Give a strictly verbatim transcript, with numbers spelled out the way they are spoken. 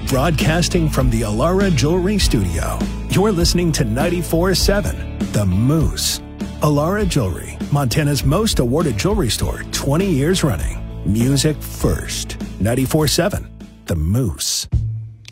Broadcasting from the Alara Jewelry Studio, you're listening to ninety-four seven The Moose. Alara Jewelry, Montana's most awarded jewelry store, twenty years running. Music first. ninety-four seven The Moose.